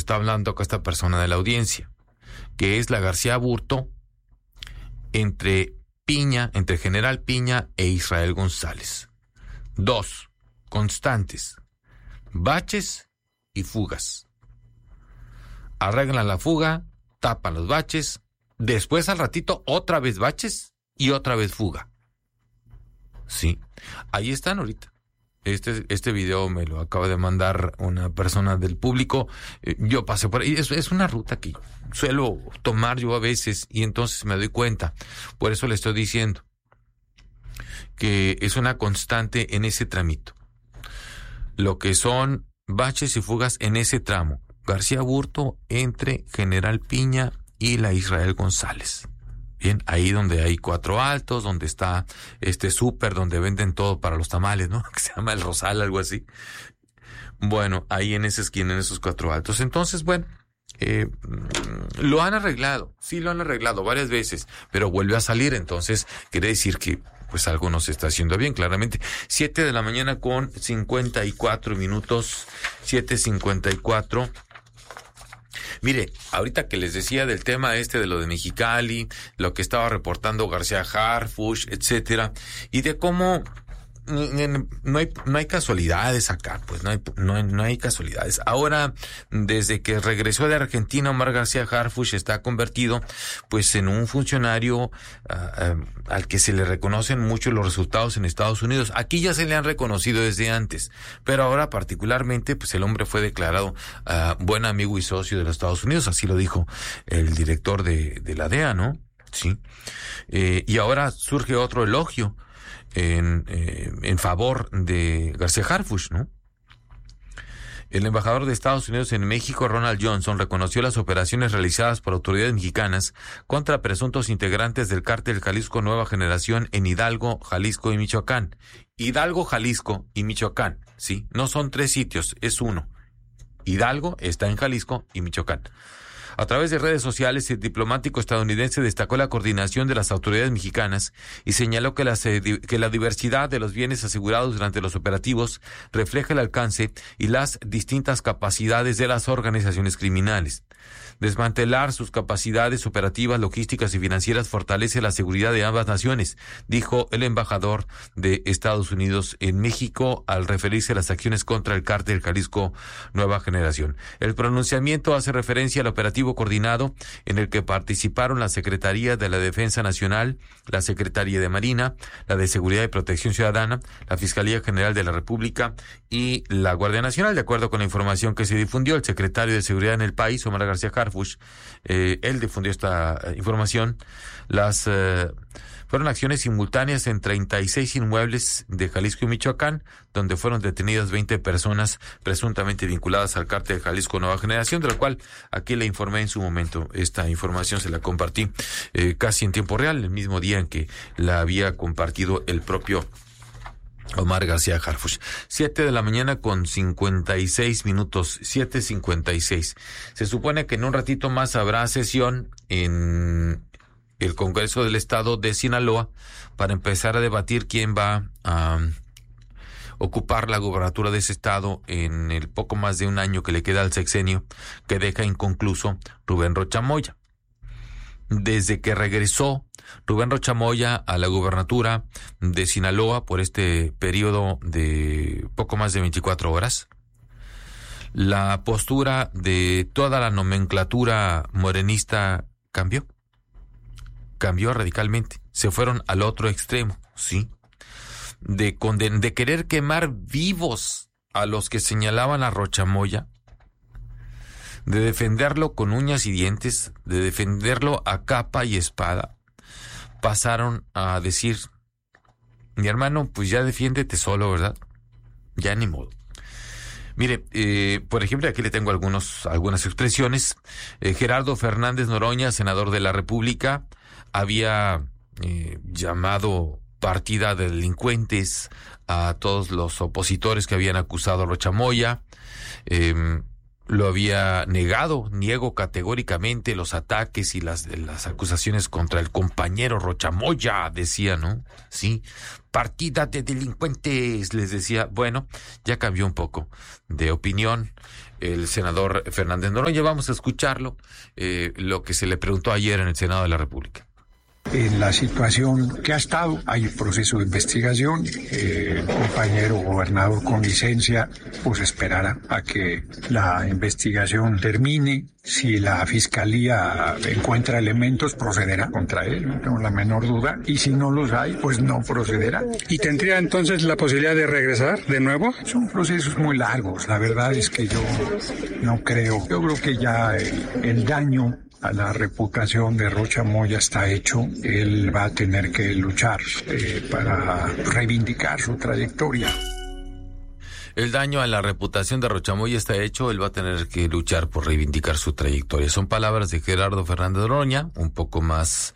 está hablando acá esta persona de la audiencia, que es la García Aburto entre General Piña e Israel González. 2 constantes: baches y fugas. Arreglan la fuga, tapan los baches, después al ratito otra vez baches y otra vez fuga. Sí, ahí están ahorita. Este video me lo acaba de mandar una persona del público. Yo pasé por ahí. Es una ruta que suelo tomar yo a veces y entonces me doy cuenta. Por eso le estoy diciendo que es una constante en ese tramito. Lo que son baches y fugas en ese tramo. García Aburto entre General Piña y la Israel González. Bien, ahí donde hay 4 Altos, donde está súper, donde venden todo para los tamales, ¿no? Que se llama El Rosal, algo así. Bueno, ahí en esa esquina, en esos 4 Altos. Entonces, bueno, lo han arreglado, sí lo han arreglado varias veces, pero vuelve a salir, entonces quiere decir que pues algo no se está haciendo bien, claramente. 7 de la mañana con 54 minutos, 7:54. Mire, ahorita que les decía del tema de lo de Mexicali, lo que estaba reportando García Harfuch, etcétera, y de cómo no hay casualidades acá, pues no hay casualidades. Ahora, desde que regresó de Argentina, Omar García Harfuch está convertido pues en un funcionario al que se le reconocen mucho los resultados en Estados Unidos. Aquí ya se le han reconocido desde antes, pero ahora particularmente pues el hombre fue declarado buen amigo y socio de los Estados Unidos, así lo dijo el director de la DEA, ¿no? Sí. Y ahora surge otro elogio en favor de García Harfuch, ¿no? El embajador de Estados Unidos en México, Ronald Johnson, reconoció las operaciones realizadas por autoridades mexicanas contra presuntos integrantes del cártel Jalisco Nueva Generación en Hidalgo, Jalisco y Michoacán. Hidalgo, Jalisco y Michoacán, ¿sí? No son 3 sitios, es uno. Hidalgo está en Jalisco y Michoacán. A través de redes sociales, el diplomático estadounidense destacó la coordinación de las autoridades mexicanas y señaló que la diversidad de los bienes asegurados durante los operativos refleja el alcance y las distintas capacidades de las organizaciones criminales. Desmantelar sus capacidades operativas, logísticas y financieras fortalece la seguridad de ambas naciones, dijo el embajador de Estados Unidos en México al referirse a las acciones contra el cártel Jalisco Nueva Generación. El pronunciamiento hace referencia al operativo coordinado en el que participaron la Secretaría de la Defensa Nacional, la Secretaría de Marina, la de Seguridad y Protección Ciudadana, la Fiscalía General de la República y la Guardia Nacional. De acuerdo con la información que se difundió, el secretario de Seguridad en el país, Omar García Harfuch, él difundió esta información. Fueron acciones simultáneas en 36 inmuebles de Jalisco y Michoacán, donde fueron detenidas 20 personas presuntamente vinculadas al cártel Jalisco Nueva Generación, de la cual aquí le informé en su momento. Esta información se la compartí casi en tiempo real, el mismo día en que la había compartido el propio Omar García Harfuch. 7 de la mañana con 56 minutos, 7:56. Se supone que en un ratito más habrá sesión en el Congreso del Estado de Sinaloa para empezar a debatir quién va a ocupar la gobernatura de ese estado en el poco más de un año que le queda al sexenio que deja inconcluso Rubén Rocha Moya. Desde que regresó Rubén Rocha Moya a la gobernatura de Sinaloa por este periodo de poco más de 24 horas, la postura de toda la nomenclatura morenista cambió radicalmente. Se fueron al otro extremo, ¿sí? De querer quemar vivos a los que señalaban a Rocha Moya, de defenderlo con uñas y dientes, de defenderlo a capa y espada, pasaron a decir: mi hermano, pues ya defiéndete solo, ¿verdad? Ya ni modo. Mire, por ejemplo, aquí le tengo algunas expresiones. Gerardo Fernández Noroña, senador de la República, había llamado partida de delincuentes a todos los opositores que habían acusado a Rocha Moya. lo había negado. Niego categóricamente los ataques y las acusaciones contra el compañero Rocha Moya, decía, ¿no? Sí, partida de delincuentes, les decía. Bueno, ya cambió un poco de opinión el senador Fernández Noroña. Vamos a escucharlo, lo que se le preguntó ayer en el Senado de la República. En la situación que ha estado, hay un proceso de investigación. El compañero gobernador con licencia pues esperará a que la investigación termine. Si la fiscalía encuentra elementos, procederá contra él, no tengo la menor duda. Y si no los hay, pues no procederá. ¿Y tendría entonces la posibilidad de regresar de nuevo? Son procesos muy largos. La verdad es que yo no creo. Yo creo que ya el daño a la reputación de Rocha Moya está hecho. Él va a tener que luchar para reivindicar su trayectoria. El daño a la reputación de Rocha Moya está hecho. Él va a tener que luchar por reivindicar su trayectoria. Son palabras de Gerardo Fernández Noroña, un poco más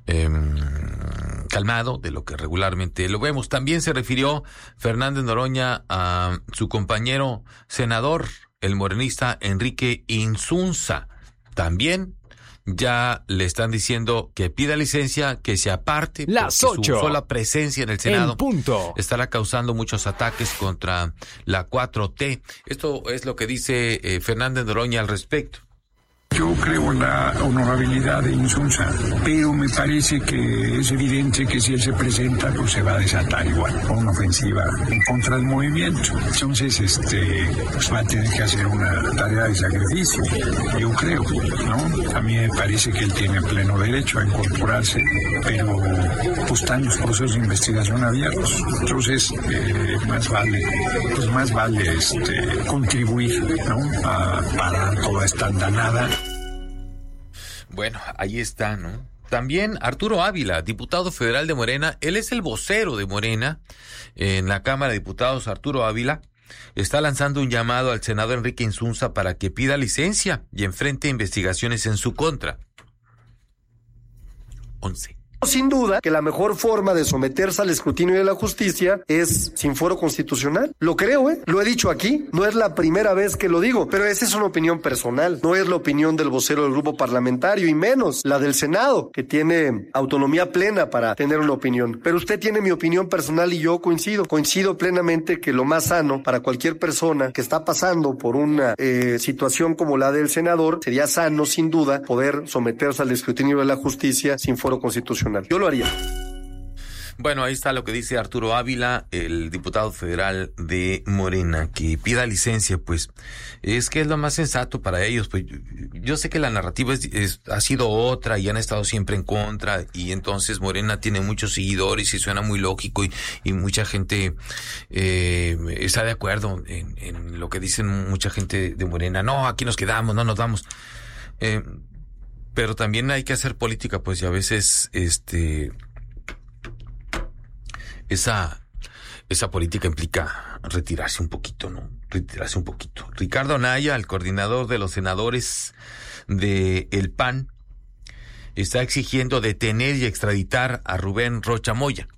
calmado de lo que regularmente lo vemos. También se refirió Fernández Noroña a su compañero senador, el morenista Enrique Insunza. También ya le están diciendo que pida licencia, que se aparte, Las porque 8. su sola presencia en el Senado punto. estará causando muchos ataques contra la 4T. Esto es lo que dice Fernández Noroña al respecto. Yo creo en la honorabilidad de Insunza, pero me parece que es evidente que si él se presenta, pues se va a desatar igual, con una ofensiva en contra del movimiento. Entonces, pues va a tener que hacer una tarea de sacrificio, yo creo, ¿no? A mí me parece que él tiene pleno derecho a incorporarse, pero pues están los procesos de investigación abiertos. Entonces, más vale contribuir, ¿no? A parar toda esta andanada. Bueno, ahí está, ¿no? También Arturo Ávila, diputado federal de Morena, él es el vocero de Morena en la Cámara de Diputados. Arturo Ávila está lanzando un llamado al senador Enrique Insunza para que pida licencia y enfrente investigaciones en su contra. 11. Sin duda que la mejor forma de someterse al escrutinio de la justicia es sin fuero constitucional. Lo creo, lo he dicho aquí, no es la primera vez que lo digo, pero esa es una opinión personal, no es la opinión del vocero del grupo parlamentario y menos la del Senado, que tiene autonomía plena para tener una opinión. Pero usted tiene mi opinión personal y yo coincido plenamente que lo más sano para cualquier persona que está pasando por una situación como la del senador, sería sano sin duda poder someterse al escrutinio de la justicia sin fuero constitucional. Yo lo haría. Bueno, ahí está lo que dice Arturo Ávila, el diputado federal de Morena, que pida licencia, pues es que es lo más sensato para ellos. Pues yo sé que la narrativa ha sido otra y han estado siempre en contra, y entonces Morena tiene muchos seguidores y suena muy lógico y mucha gente está de acuerdo en lo que dicen mucha gente de Morena. No, aquí nos quedamos, no nos vamos. Pero también hay que hacer política, pues, y a veces esa política implica retirarse un poquito, ¿no? Retirarse un poquito. Ricardo Anaya, el coordinador de los senadores de el PAN, está exigiendo detener y extraditar a Rubén Rocha Moya.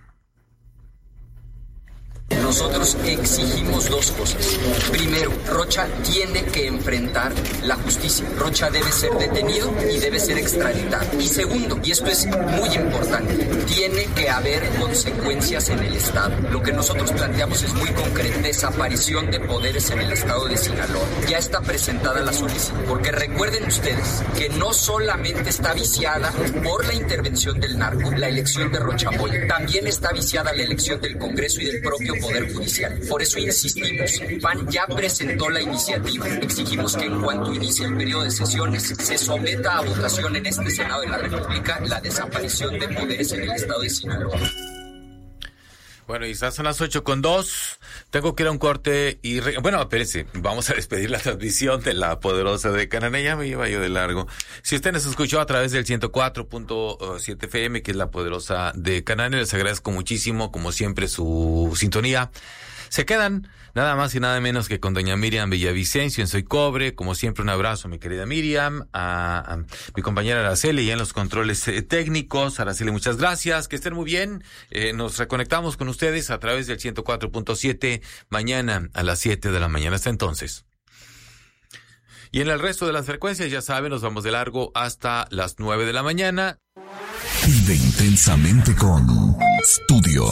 Nosotros exigimos dos cosas. Primero, Rocha tiene que enfrentar la justicia. Rocha debe ser detenido y debe ser extraditado. Y segundo, y esto es muy importante, tiene que haber consecuencias en el Estado. Lo que nosotros planteamos es muy concreto: desaparición de poderes en el Estado de Sinaloa. Ya está presentada la solicitud, porque recuerden ustedes que no solamente está viciada por la intervención del narco, la elección de Rocha Moya, también está viciada la elección del Congreso y del propio Poder Judicial. Por eso insistimos, PAN ya presentó la iniciativa. Exigimos que en cuanto inicie el periodo de sesiones se someta a votación en este Senado de la República la desaparición de poderes en el Estado de Sinaloa. Bueno, y son las 8:02. Tengo que ir a un corte y... Bueno, espérense, vamos a despedir la transmisión de La Poderosa de Cananea. Ya me iba yo de largo. Si usted nos escuchó a través del 104.7 FM, que es La Poderosa de Cananea, les agradezco muchísimo, como siempre, su sintonía. Se quedan nada más y nada menos que con doña Miriam Villavicencio en Soy Cobre. Como siempre, un abrazo, mi querida Miriam, a mi compañera Araceli ya en los controles técnicos. Araceli, muchas gracias, que estén muy bien. Nos reconectamos con ustedes a través del 104.7 mañana a las 7 de la mañana. Hasta entonces. Y en el resto de las frecuencias, ya saben, nos vamos de largo hasta las 9 de la mañana. Vive intensamente con Studio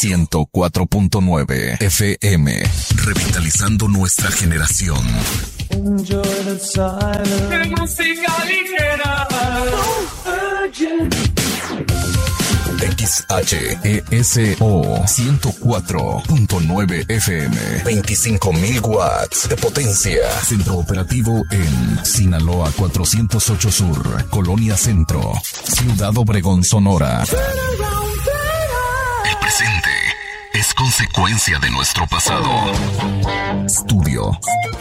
104.9 FM, revitalizando nuestra generación. Enjoy the silence. Música ligera. XHESO 104.9 FM, 25,000 watts de potencia. Centro operativo en Sinaloa 408 Sur, Colonia Centro, Ciudad Obregón, Sonora. El presente es consecuencia de nuestro pasado. Studio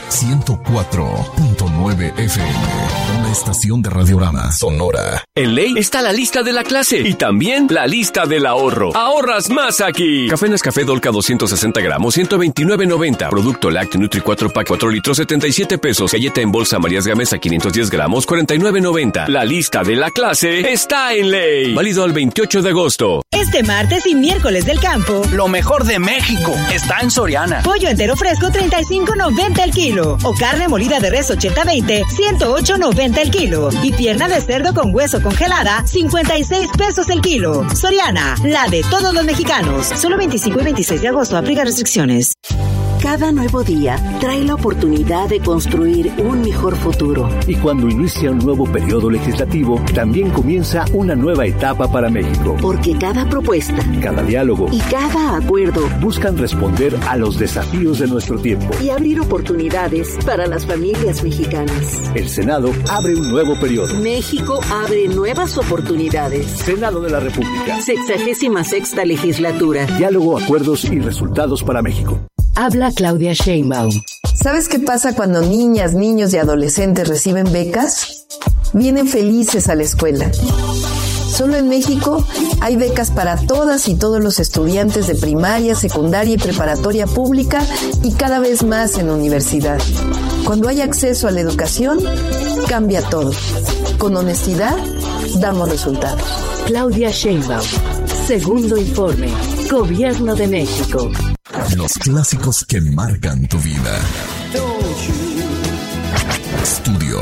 104.9 FM, una estación de Radiorama Sonora. En Ley está la lista de la clase y también la lista del ahorro. Ahorras más aquí. Café Nescafé Dolca 260 gramos, 129.90. Producto Lácteo Nutri 4 Pack 4 litros, 77 pesos. Galleta en bolsa Marías Gamesa 510 gramos, 49.90. La lista de la clase está en Ley. Válido al 28 de agosto. Este martes y miércoles del campo, lo mejor de México está en Soriana. Pollo entero fresco 35.90 el kilo. O carne molida de res 80-20, 108.90 el kilo. Y pierna de cerdo con hueso congelada, 56 pesos el kilo. Soriana, la de todos los mexicanos. Solo 25 y 26 de agosto, aplica restricciones. Cada nuevo día trae la oportunidad de construir un mejor futuro. Y cuando inicia un nuevo periodo legislativo, también comienza una nueva etapa para México. Porque cada propuesta, cada diálogo y cada acuerdo buscan responder a los desafíos de nuestro tiempo y abrir oportunidades para las familias mexicanas. El Senado abre un nuevo periodo. México abre nuevas oportunidades. Senado de la República. 66ª legislatura. Diálogo, acuerdos y resultados para México. Habla Claudia Sheinbaum. ¿Sabes qué pasa cuando niñas, niños y adolescentes reciben becas? Vienen felices a la escuela. Solo en México hay becas para todas y todos los estudiantes de primaria, secundaria y preparatoria pública y cada vez más en universidad. Cuando hay acceso a la educación, cambia todo. Con honestidad, damos resultados. Claudia Sheinbaum. Segundo informe. Gobierno de México. Los clásicos que marcan tu vida. Studio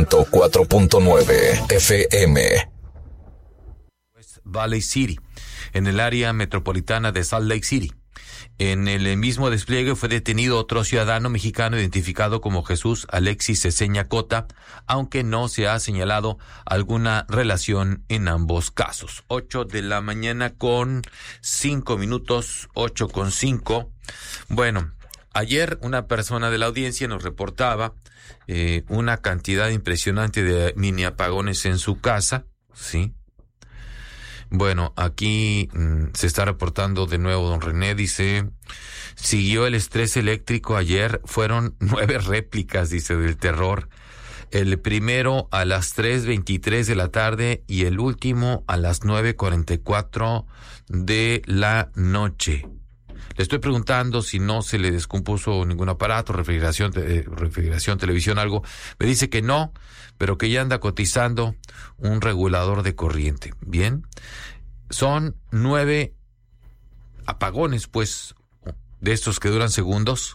104.9 FM. Valley City, en el área metropolitana de Salt Lake City. En el mismo despliegue fue detenido otro ciudadano mexicano identificado como Jesús Alexis Ceseña Cota, aunque no se ha señalado alguna relación en ambos casos. 8 de la mañana con 5 minutos, 8:05. Bueno, ayer una persona de la audiencia nos reportaba una cantidad impresionante de mini apagones en su casa, ¿sí? Bueno, aquí se está reportando de nuevo don René, dice, siguió el estrés eléctrico ayer, fueron 9 réplicas, dice, del terror. El primero a las 3:23 de la tarde y el último a las 9:44 de la noche. Le estoy preguntando si no se le descompuso ningún aparato, refrigeración, televisión, algo. Me dice que no, pero que ya anda cotizando un regulador de corriente. Bien, son 9 apagones, pues, de estos que duran segundos,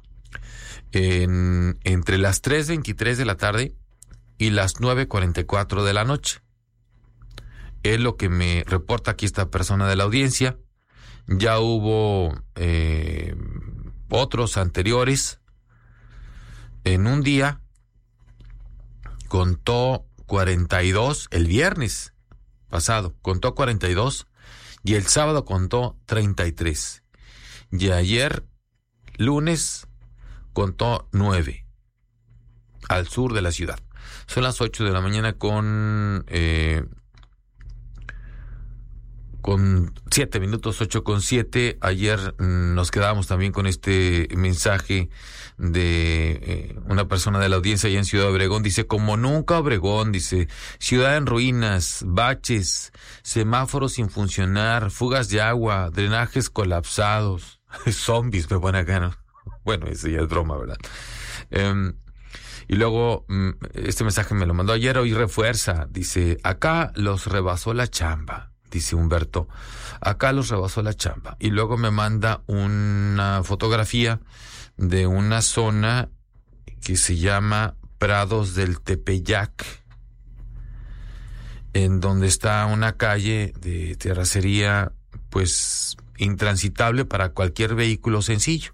entre las 3:23 de la tarde y las 9:44 de la noche. Es lo que me reporta aquí esta persona de la audiencia. Ya hubo otros anteriores. En un día contó 42, el viernes pasado contó 42 y el sábado contó 33. Y ayer, lunes, contó 9 al sur de la ciudad. Son las 8 de la mañana con 7 minutos, 8:07. Ayer nos quedamos también con este mensaje de una persona de la audiencia allá en Ciudad Obregón. Dice, como nunca Obregón, dice, ciudad en ruinas, baches, semáforos sin funcionar, fugas de agua, drenajes colapsados, zombies, me pone acá, ¿no? Bueno, eso ya es broma, ¿verdad? Y luego, este mensaje me lo mandó ayer, hoy refuerza, dice, acá los rebasó la chamba. Dice Humberto, acá los rebasó la chamba. Y luego me manda una fotografía de una zona que se llama Prados del Tepeyac, en donde está una calle de terracería, pues, intransitable para cualquier vehículo sencillo.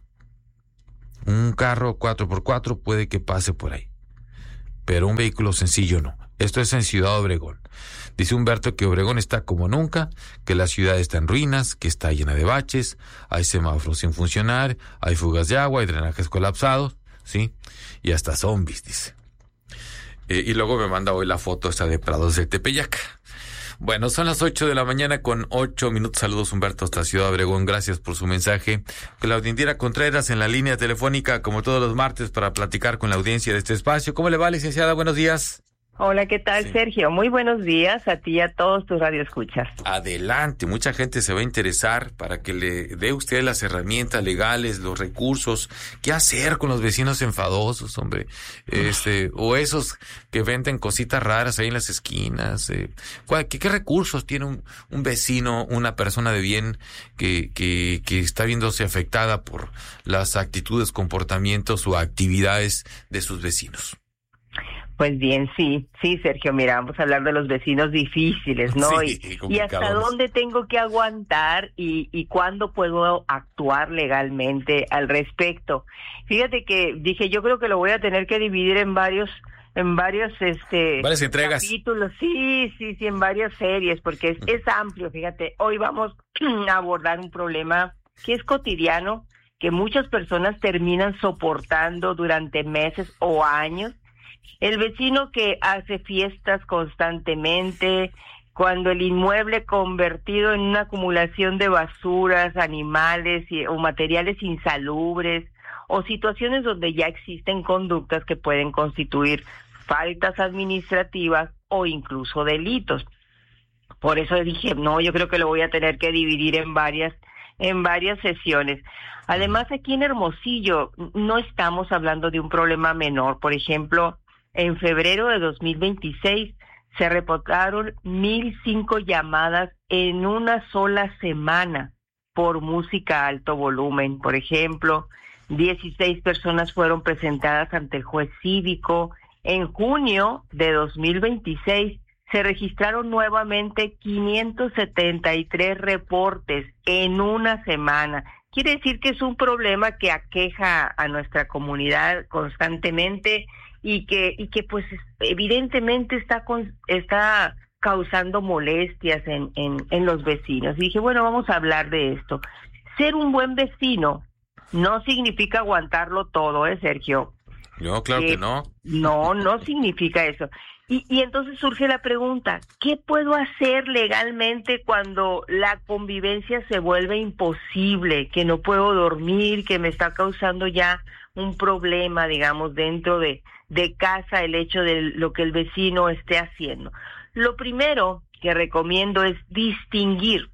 Un carro 4x4 puede que pase por ahí, pero un vehículo sencillo no. Esto es en Ciudad Obregón. Dice Humberto que Obregón está como nunca, que la ciudad está en ruinas, que está llena de baches, hay semáforos sin funcionar, hay fugas de agua, hay drenajes colapsados, ¿sí? Y hasta zombies, dice. Y luego me manda hoy la foto esta de Prados del Tepeyac. Bueno, son las 8:08 a.m. Saludos, Humberto, hasta Ciudad Obregón. Gracias por su mensaje. Claudia Indira Contreras en la línea telefónica, como todos los martes, para platicar con la audiencia de este espacio. ¿Cómo le va, licenciada? Buenos días. Hola, ¿qué tal, sí. Sergio? Muy buenos días a ti y a todos tus radioescuchas. Adelante, mucha gente se va a interesar para que le dé usted las herramientas legales, los recursos, qué hacer con los vecinos enfadosos, hombre, o esos que venden cositas raras ahí en las esquinas. ¿Qué recursos tiene un vecino, una persona de bien que está viéndose afectada por las actitudes, comportamientos o actividades de sus vecinos? Pues bien, sí, Sergio, mira, vamos a hablar de los vecinos difíciles, ¿no? Sí, y hasta dónde tengo que aguantar y cuándo puedo actuar legalmente al respecto. Fíjate que dije, yo creo que lo voy a tener que dividir en varias entregas, capítulos, sí, en varias series, porque es amplio. Fíjate, hoy vamos a abordar un problema que es cotidiano, que muchas personas terminan soportando durante meses o años. El vecino que hace fiestas constantemente, cuando el inmueble convertido en una acumulación de basuras, animales o materiales insalubres, o situaciones donde ya existen conductas que pueden constituir faltas administrativas o incluso delitos. Por eso dije, no, yo creo que lo voy a tener que dividir en varias sesiones. Además, aquí en Hermosillo no estamos hablando de un problema menor. Por ejemplo, en febrero de 2026 se reportaron 1,005 llamadas en una sola semana por música a alto volumen. Por ejemplo, 16 personas fueron presentadas ante el juez cívico. En junio de 2026 se registraron nuevamente 573 reportes en una semana. Quiere decir que es un problema que aqueja a nuestra comunidad constantemente y que pues evidentemente está causando molestias en los vecinos. Y dije, bueno, vamos a hablar de esto. Ser un buen vecino no significa aguantarlo todo, Sergio. No, claro que no. No significa eso. Y entonces surge la pregunta, ¿qué puedo hacer legalmente cuando la convivencia se vuelve imposible, que no puedo dormir, que me está causando ya un problema, digamos, dentro de casa, el hecho de lo que el vecino esté haciendo? Lo primero que recomiendo es distinguir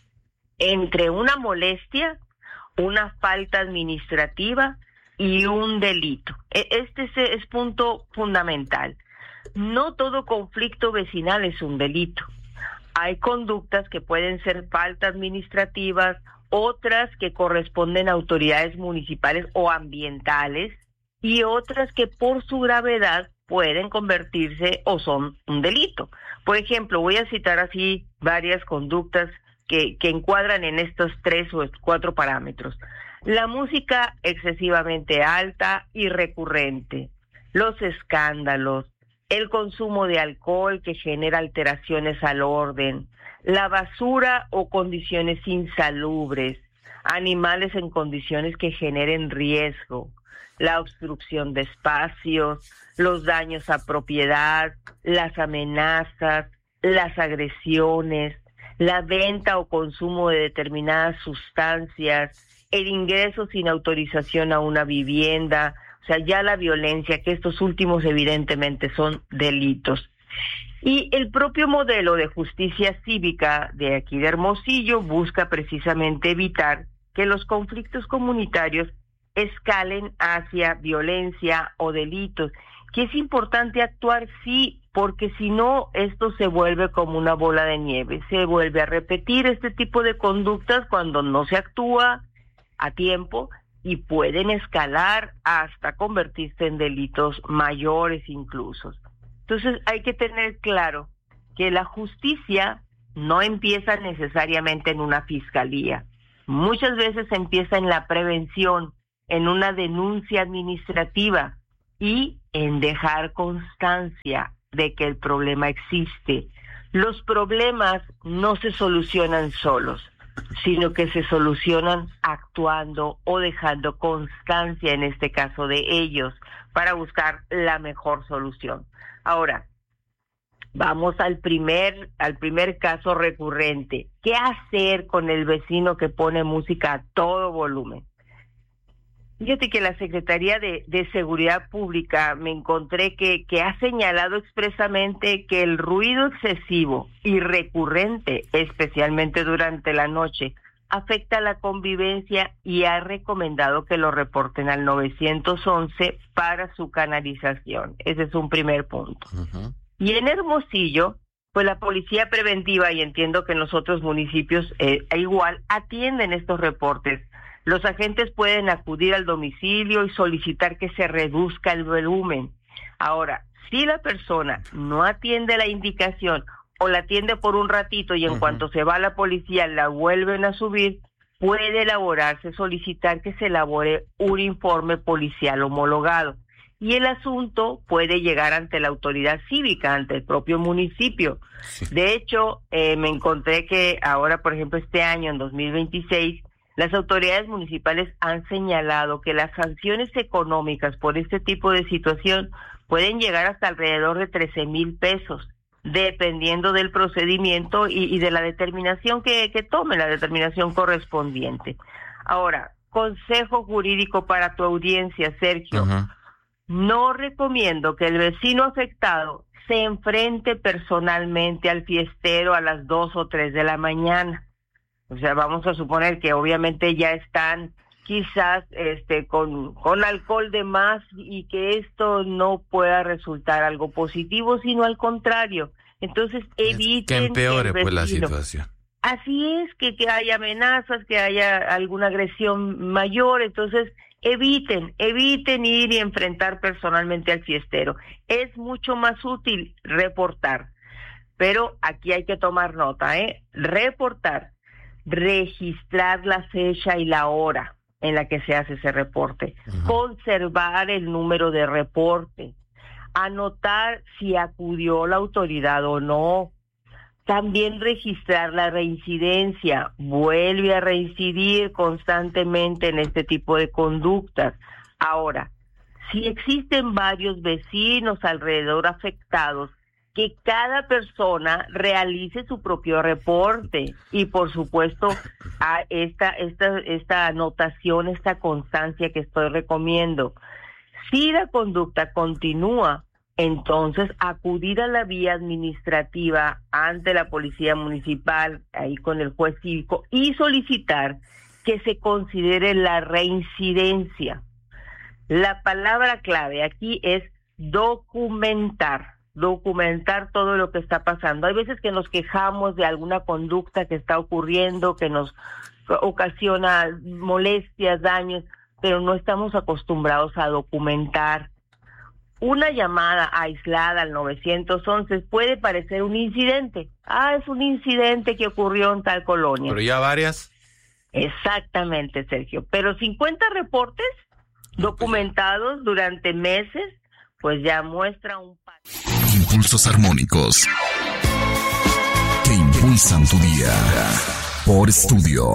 entre una molestia, una falta administrativa y un delito. Este es punto fundamental. No todo conflicto vecinal es un delito. Hay conductas que pueden ser faltas administrativas, otras que corresponden a autoridades municipales o ambientales, y otras que por su gravedad pueden convertirse o son un delito. Por ejemplo, voy a citar así varias conductas que encuadran en estos 3 o 4 parámetros. La música excesivamente alta y recurrente, los escándalos, el consumo de alcohol que genera alteraciones al orden, la basura o condiciones insalubres, animales en condiciones que generen riesgo, la obstrucción de espacios, los daños a propiedad, las amenazas, las agresiones, la venta o consumo de determinadas sustancias, el ingreso sin autorización a una vivienda, o sea, ya la violencia, que estos últimos evidentemente son delitos. Y el propio modelo de justicia cívica de aquí de Hermosillo busca precisamente evitar que los conflictos comunitarios escalen hacia violencia o delitos, que es importante actuar, sí, porque si no, esto se vuelve como una bola de nieve, se vuelve a repetir este tipo de conductas cuando no se actúa a tiempo y pueden escalar hasta convertirse en delitos mayores incluso. Entonces hay que tener claro que la justicia no empieza necesariamente en una fiscalía. Muchas veces empieza en la prevención, en una denuncia administrativa y en dejar constancia de que el problema existe. Los problemas no se solucionan solos, sino que se solucionan actuando o dejando constancia, en este caso de ellos, para buscar la mejor solución. Ahora, vamos al primer caso recurrente. ¿Qué hacer con el vecino que pone música a todo volumen? Fíjate que la Secretaría de Seguridad Pública me encontré que ha señalado expresamente que el ruido excesivo y recurrente, especialmente durante la noche, afecta la convivencia y ha recomendado que lo reporten al 911 para su canalización. Ese es un primer punto. Uh-huh. Y en Hermosillo, pues la policía preventiva, y entiendo que en los otros municipios igual, atienden estos reportes. Los agentes pueden acudir al domicilio y solicitar que se reduzca el volumen. Ahora, si la persona no atiende la indicación o la atiende por un ratito y en cuanto se va la policía la vuelven a subir, puede solicitar que se elabore un informe policial homologado. Y el asunto puede llegar ante la autoridad cívica, ante el propio municipio. Sí. De hecho, me encontré que ahora, por ejemplo, este año, en 2026, las autoridades municipales han señalado que las sanciones económicas por este tipo de situación pueden llegar hasta alrededor de 13,000 pesos, dependiendo del procedimiento y de la determinación que tome, la determinación correspondiente. Ahora, consejo jurídico para tu audiencia, Sergio. Uh-huh. No recomiendo que el vecino afectado se enfrente personalmente al fiestero a las 2 o 3 de la mañana. O sea, vamos a suponer que obviamente ya están quizás con alcohol de más y que esto no pueda resultar algo positivo, sino al contrario. Entonces eviten que empeore pues la situación. Así es, que haya amenazas, que haya alguna agresión mayor. Entonces eviten ir y enfrentar personalmente al fiestero. Es mucho más útil reportar, pero aquí hay que tomar nota, reportar, registrar la fecha y la hora en la que se hace ese reporte, conservar el número de reporte, anotar si acudió la autoridad o no, también registrar la reincidencia, vuelve a reincidir constantemente en este tipo de conductas. Ahora, si existen varios vecinos alrededor afectados, que cada persona realice su propio reporte y, por supuesto, a esta anotación, esta constancia que estoy recomiendo. Si la conducta continúa, entonces acudir a la vía administrativa ante la policía municipal, ahí con el juez cívico, y solicitar que se considere la reincidencia. La palabra clave aquí es documentar todo lo que está pasando. Hay veces que nos quejamos de alguna conducta que está ocurriendo, que nos ocasiona molestias, daños, pero no estamos acostumbrados a documentar. Una llamada aislada al 911 puede parecer un incidente. Es un incidente que ocurrió en tal colonia. Pero ya varias. Exactamente, Sergio. Pero 50 reportes documentados durante meses, pues ya muestra un impulsos armónicos que impulsan tu día. Por Estudio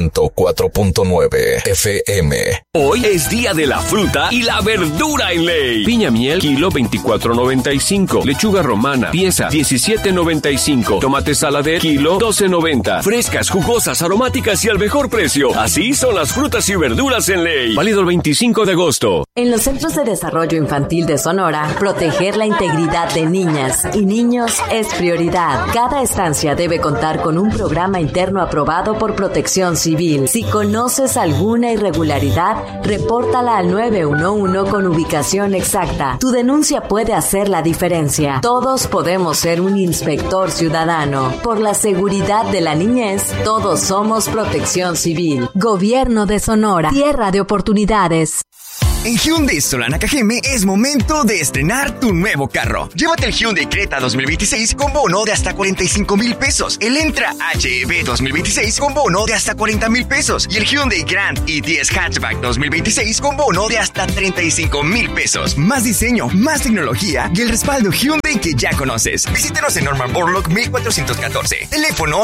104.9 FM. Hoy es día de la fruta y la verdura en ley. Piña miel, kilo 24.95. Lechuga romana, pieza 17.95. Tomate saladez, kilo 12.90. Frescas, jugosas, aromáticas y al mejor precio. Así son las frutas y verduras en ley. Válido el 25 de agosto. En los Centros de Desarrollo Infantil de Sonora, proteger la integridad de niñas y niños es prioridad. Cada estancia ambulancia debe contar con un programa interno aprobado por Protección Civil. Si conoces alguna irregularidad, repórtala al 911 con ubicación exacta. Tu denuncia puede hacer la diferencia. Todos podemos ser un inspector ciudadano. Por la seguridad de la niñez, todos somos Protección Civil. Gobierno de Sonora. Tierra de oportunidades. En Hyundai Solana Cajeme es momento de estrenar tu nuevo carro. Llévate el Hyundai Creta 2026 con bono de hasta 45,000 pesos. El Entra HEV 2026 con bono de hasta 40,000 pesos. Y el Hyundai Grand i10 Hatchback 2026 con bono de hasta 35,000 pesos. Más diseño, más tecnología y el respaldo Hyundai que ya conoces. Visítanos en Norman Borlaug 1414. Teléfono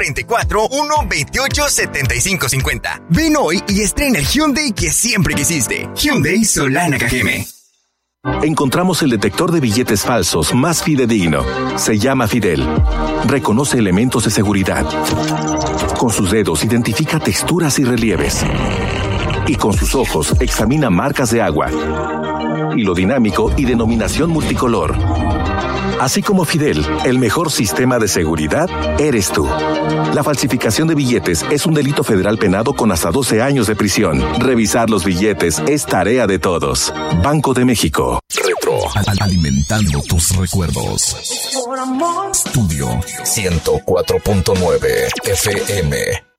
644-128-7550. Ven hoy y estrena el Hyundai que siempre quisiste. Hyundai Solana Cajeme. Encontramos el detector de billetes falsos más fidedigno. Se llama Fidel. Reconoce elementos de seguridad. Con sus dedos identifica texturas y relieves. Y con sus ojos examina marcas de agua. Hilo dinámico y denominación multicolor. Así como Fidel, el mejor sistema de seguridad eres tú. La falsificación de billetes es un delito federal penado con hasta 12 años de prisión. Revisar los billetes es tarea de todos. Banco de México. Retro. Alimentando tus recuerdos. Estudio 104.9 FM.